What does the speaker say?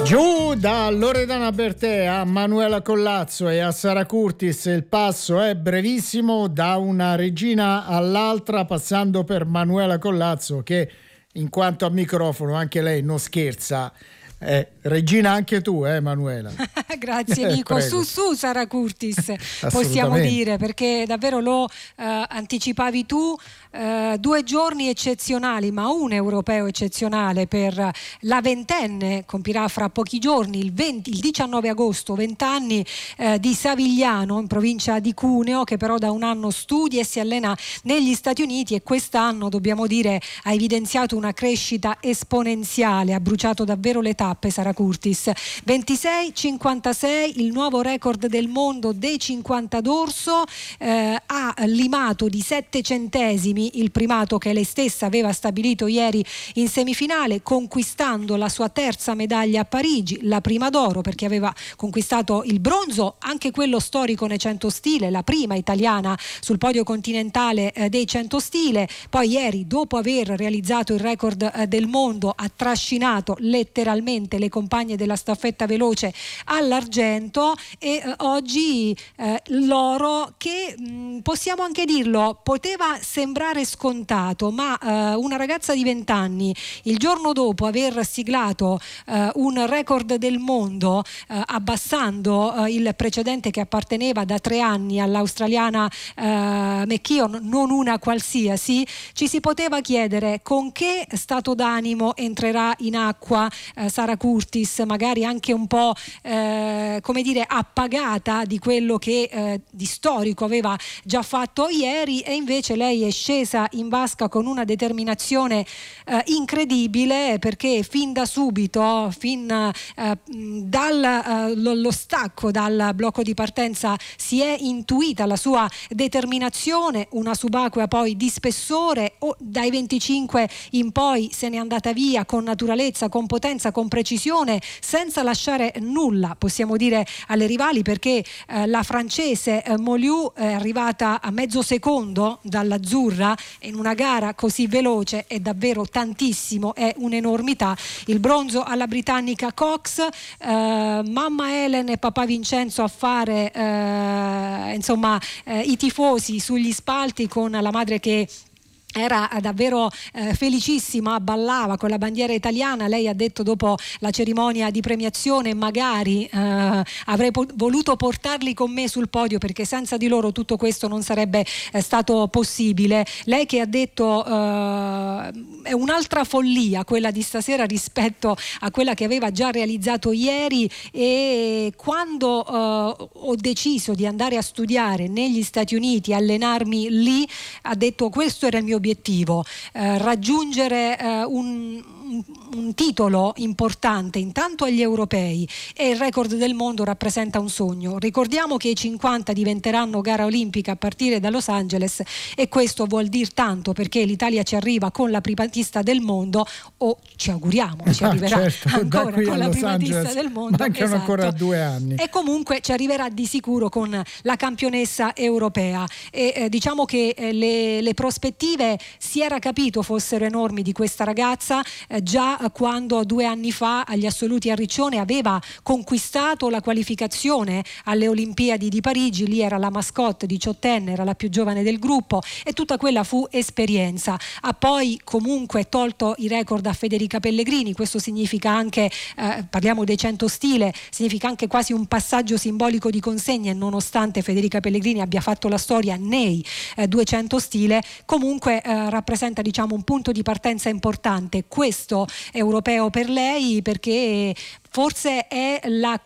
Giù da Loredana Bertè a Manuela Collazzo e a Sara Curtis il passo è brevissimo da una regina all'altra, passando per Manuela Collazzo che in quanto a microfono anche lei non scherza. Regina anche tu, Manuela. Grazie Nico. Su Sara Curtis, possiamo dire, perché davvero lo anticipavi tu. 2 giorni eccezionali, ma un europeo eccezionale per la ventenne. Compirà fra pochi giorni, il 19 agosto, 20 anni, di Savigliano in provincia di Cuneo, che però da un anno studia e si allena negli Stati Uniti, e quest'anno, dobbiamo dire, ha evidenziato una crescita esponenziale, ha bruciato davvero le tappe Sara Curtis. 26,56 il nuovo record del mondo dei 50 d'orso, ha limato di 7 centesimi il primato che lei stessa aveva stabilito ieri in semifinale, conquistando la sua terza medaglia a Parigi, la prima d'oro, perché aveva conquistato il bronzo, anche quello storico nei 100 stile, la prima italiana sul podio continentale dei 100 stile. Poi ieri, dopo aver realizzato il record del mondo, ha trascinato letteralmente le compagne della staffetta veloce all'argento, e oggi l'oro che possiamo anche dirlo, poteva sembrare scontato, ma una ragazza di 20 anni, il giorno dopo aver siglato un record del mondo, abbassando il precedente che apparteneva da 3 anni all'australiana McKeon, non una qualsiasi, ci si poteva chiedere con che stato d'animo entrerà in acqua Sara Curtis, magari anche un po' come dire appagata di quello che di storico aveva già fatto ieri, e invece lei è scesa in vasca con una determinazione incredibile, perché fin da subito, dallo stacco dal blocco di partenza, si è intuita la sua determinazione, una subacquea poi di spessore, dai 25 in poi se n'è andata via con naturalezza, con potenza, con precisione, senza lasciare nulla, possiamo dire, alle rivali, perché la francese Moliu è arrivata a mezzo secondo dall'azzurra. In una gara così veloce è davvero tantissimo, è un'enormità. Il bronzo alla britannica Cox, mamma Helen e papà Vincenzo a fare i tifosi sugli spalti, con la madre che era davvero felicissima, ballava con la bandiera italiana. Lei ha detto dopo la cerimonia di premiazione: magari avrei voluto portarli con me sul podio, perché senza di loro tutto questo non sarebbe stato possibile. Lei che ha detto è un'altra follia quella di stasera rispetto a quella che aveva già realizzato ieri, e quando ho deciso di andare a studiare negli Stati Uniti, allenarmi lì, ha detto questo era il mio obiettivo, raggiungere un titolo importante intanto agli europei, e il record del mondo rappresenta un sogno. Ricordiamo che i 50 diventeranno gara olimpica a partire da Los Angeles, e questo vuol dire tanto, perché l'Italia ci arriva con la primatista del mondo, o ci auguriamo ci arriverà ancora con la primatista del mondo, mancano ancora 2 anni, e comunque ci arriverà di sicuro con la campionessa europea, e diciamo che le prospettive si era capito fossero enormi di questa ragazza già quando 2 anni fa agli assoluti a Riccione aveva conquistato la qualificazione alle Olimpiadi di Parigi. Lì era la mascotte, 18enne, era la più giovane del gruppo, e tutta quella fu esperienza. Ha poi comunque tolto i record a Federica Pellegrini. Questo significa anche, parliamo dei 100 stile, significa anche quasi un passaggio simbolico di consegne, nonostante Federica Pellegrini abbia fatto la storia nei 200 stile. Comunque rappresenta, diciamo, un punto di partenza importante questo europeo per lei, perché forse è la